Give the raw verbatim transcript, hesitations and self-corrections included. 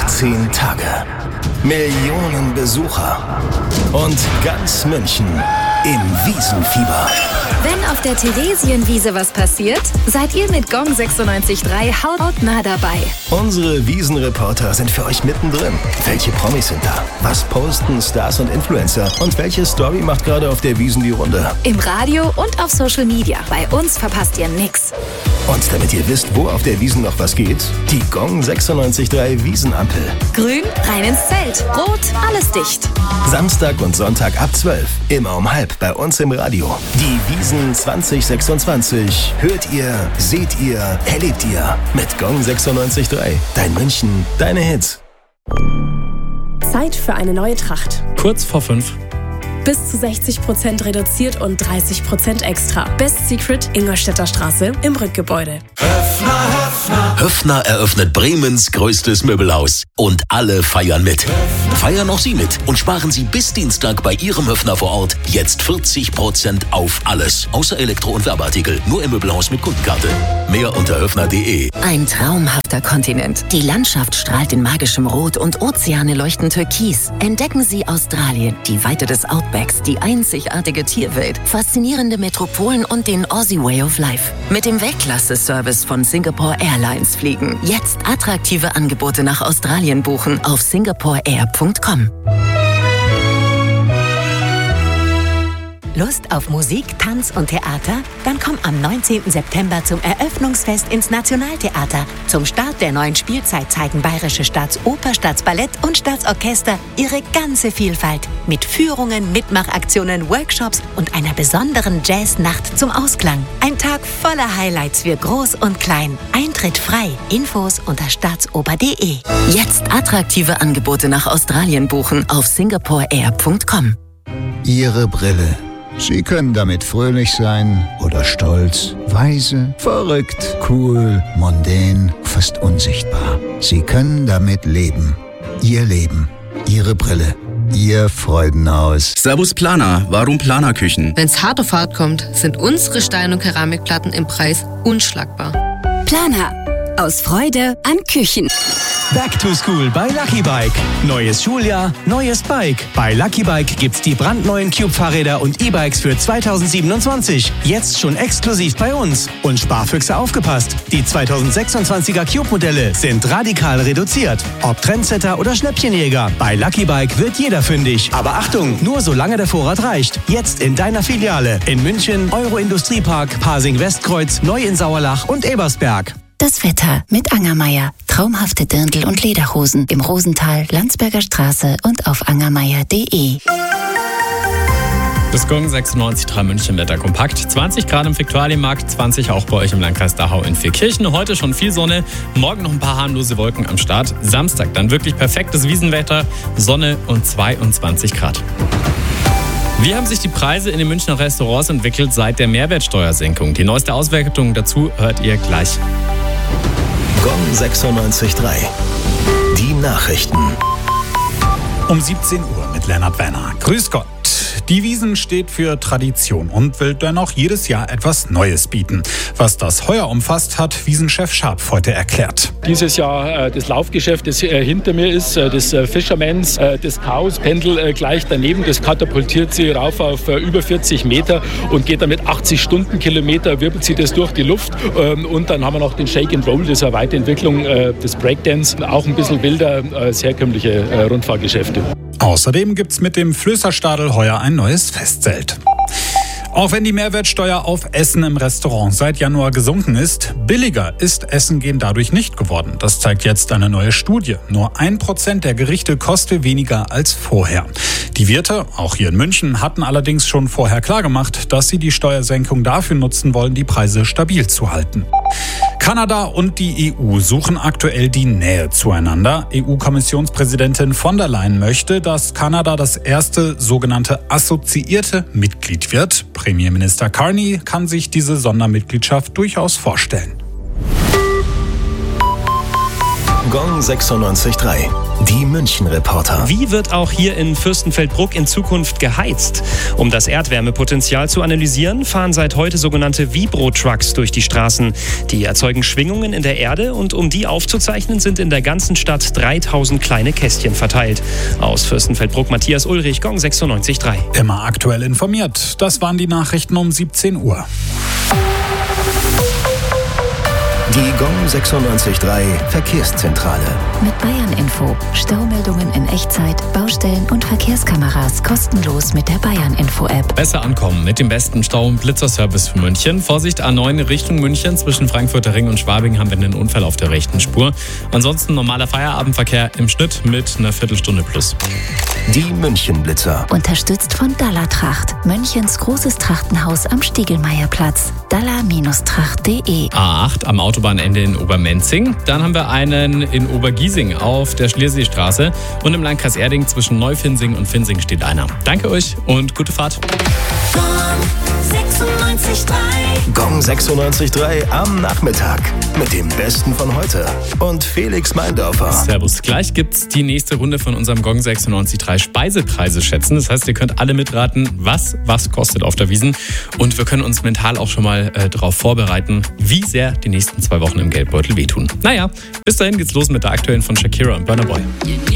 achtzehn Tage, Millionen Besucher und ganz München im Wiesenfieber. Wenn auf der Theresienwiese was passiert, seid ihr mit Gong sechsundneunzig Komma drei hautnah dabei. Unsere Wiesenreporter sind für euch mittendrin. Welche Promis sind da? Was posten Stars und Influencer? Und welche Story macht gerade auf der Wiesn die Runde? Im Radio und auf Social Media. Bei uns verpasst ihr nix. Und damit ihr wisst, wo auf der Wiesn noch was geht, die Gong sechsundneunzig Komma drei Wiesenampel. Grün, rein ins Zelt. Rot, alles dicht. Samstag und Sonntag ab zwölf. Immer um halb bei uns im Radio. Die Wiesn zwanzig sechsundzwanzig. Hört ihr, seht ihr, erlebt ihr. Mit Gong sechsundneunzig Komma drei. Dein München, deine Hits. Zeit für eine neue Tracht. Kurz vor fünf. Bis zu sechzig Prozent reduziert und dreißig Prozent extra. Best Secret, Ingolstädter Straße im Rückgebäude. Höffner, Höffner. Höffner eröffnet Bremens größtes Möbelhaus. Und alle feiern mit. Höffner. Feiern auch Sie mit und sparen Sie bis Dienstag bei Ihrem Höffner vor Ort jetzt vierzig Prozent auf alles. Außer Elektro- und Werbeartikel. Nur im Möbelhaus mit Kundenkarte. Mehr unter höffner punkt de. Ein traumhafter Kontinent. Die Landschaft strahlt in magischem Rot und Ozeane leuchten türkis. Entdecken Sie Australien, die Weite des Outbacks, die einzigartige Tierwelt, faszinierende Metropolen und den Aussie Way of Life. Mit dem Weltklasse-Service von Singapore Airlines fliegen. Jetzt attraktive Angebote nach Australien buchen auf singapore air punkt com. Lust auf Musik, Tanz und Theater? Dann komm am neunzehnten September zum Eröffnungsfest ins Nationaltheater. Zum Start der neuen Spielzeit zeigen Bayerische Staatsoper, Staatsballett und Staatsorchester ihre ganze Vielfalt. Mit Führungen, Mitmachaktionen, Workshops und einer besonderen Jazznacht zum Ausklang. Ein Tag voller Highlights für Groß und Klein. Eintritt frei. Infos unter staatsoper punkt de. Jetzt attraktive Angebote nach Australien buchen auf singapore air punkt com. Ihre Brille. Sie können damit fröhlich sein oder stolz, weise, verrückt, cool, mondän, fast unsichtbar. Sie können damit leben. Ihr Leben. Ihre Brille. Ihr Freudenhaus. Servus Planer. Warum Planerküchen? Wenn's hart auf hart kommt, sind unsere Stein- und Keramikplatten im Preis unschlagbar. Planer. Aus Freude an Küchen. Back to School bei Lucky Bike. Neues Schuljahr, neues Bike. Bei Lucky Bike gibt's die brandneuen Cube-Fahrräder und E-Bikes für zweitausendsiebenundzwanzig. Jetzt schon exklusiv bei uns. Und Sparfüchse aufgepasst. Die zweitausendsechsundzwanziger Cube-Modelle sind radikal reduziert. Ob Trendsetter oder Schnäppchenjäger. Bei Lucky Bike wird jeder fündig. Aber Achtung, nur solange der Vorrat reicht. Jetzt in deiner Filiale. In München, Euro-Industriepark, Pasing-Westkreuz, Neu in Sauerlach und Ebersberg. Das Wetter mit Angermeier. Traumhafte Dirndl- und Lederhosen im Rosental, Landsberger Straße und auf angermeier punkt de. Das Gong sechsundneunzig Komma drei München Wetter kompakt. zwanzig Grad im Viktualienmarkt, zwanzig auch bei euch im Landkreis Dachau in Vierkirchen. Heute schon viel Sonne, morgen noch ein paar harmlose Wolken am Start. Samstag dann wirklich perfektes Wiesenwetter, Sonne und zweiundzwanzig Grad. Wie haben sich die Preise in den Münchner Restaurants entwickelt seit der Mehrwertsteuersenkung? Die neueste Auswertung dazu hört ihr gleich. Gong sechsundneunzig Komma drei. Die Nachrichten. Um siebzehn Uhr mit Lennart Werner. Grüß Gott. Die Wiesn steht für Tradition und will dennoch jedes Jahr etwas Neues bieten. Was das heuer umfasst, hat Wiesenchef Scharpf heute erklärt. Dieses Jahr äh, das Laufgeschäft, das äh, hinter mir ist, äh, das äh, Fishermans, äh, das Chaos-Pendel äh, gleich daneben, das katapultiert sie rauf auf äh, über vierzig Meter und geht damit achtzig Stundenkilometer, wirbelt sie das durch die Luft. Ähm, und dann haben wir noch den Shake and Roll, das ist eine Weiterentwicklung äh, des Breakdance, auch ein bisschen wilder als herkömmliche äh, Rundfahrgeschäfte. Außerdem gibt's mit dem Flößerstadel heuer ein neues Festzelt. Auch wenn die Mehrwertsteuer auf Essen im Restaurant seit Januar gesunken ist, billiger ist Essen gehen dadurch nicht geworden. Das zeigt jetzt eine neue Studie. Nur ein Prozent der Gerichte koste weniger als vorher. Die Wirte, auch hier in München, hatten allerdings schon vorher klargemacht, dass sie die Steuersenkung dafür nutzen wollen, die Preise stabil zu halten. Kanada und die E U suchen aktuell die Nähe zueinander. E U-Kommissionspräsidentin von der Leyen möchte, dass Kanada das erste sogenannte assoziierte Mitglied wird. Premierminister Carney kann sich diese Sondermitgliedschaft durchaus vorstellen. Gong sechsundneunzig Komma drei. Die München-Reporter. Wie wird auch hier in Fürstenfeldbruck in Zukunft geheizt? Um das Erdwärmepotenzial zu analysieren, fahren seit heute sogenannte Vibro-Trucks durch die Straßen. Die erzeugen Schwingungen in der Erde und um die aufzuzeichnen, sind in der ganzen Stadt dreitausend kleine Kästchen verteilt. Aus Fürstenfeldbruck Matthias Ulrich, Gong sechsundneunzig Komma drei. Immer aktuell informiert. Das waren die Nachrichten um siebzehn Uhr. Die Gong sechsundneunzig Komma drei Verkehrszentrale. Mit Bayern Info. Staumeldungen in Echtzeit, Baustellen und Verkehrskameras kostenlos mit der Bayern Info App. Besser ankommen mit dem besten Stau- und Blitzerservice für München. Vorsicht, A neun Richtung München. Zwischen Frankfurter Ring und Schwabing haben wir einen Unfall auf der rechten Spur. Ansonsten normaler Feierabendverkehr im Schnitt mit einer Viertelstunde plus. Die München-Blitzer. Unterstützt von Dalla Tracht. Münchens großes Trachtenhaus am Stiegelmeierplatz. dalla Tracht punkt de. A acht am Autobahnende in Obermenzing. Dann haben wir einen in Obergiesing auf der Schlierseestraße. Und im Landkreis Erding zwischen Neufinsing und Finsing steht einer. Danke euch und gute Fahrt. Gong sechsundneunzig Komma drei. Gong sechsundneunzig Komma drei am Nachmittag. Mit dem Besten von heute. Und Felix Meindorfer. Servus. Gleich gibt's die nächste Runde von unserem Gong sechsundneunzig Komma drei Speisepreise schätzen. Das heißt, ihr könnt alle mitraten, was was kostet auf der Wiesn. Und wir können uns mental auch schon mal äh, darauf vorbereiten, wie sehr die nächsten zwei Wochen im Geldbeutel wehtun. Naja, bis dahin geht's los mit der aktuellen von Shakira und Burna Boy.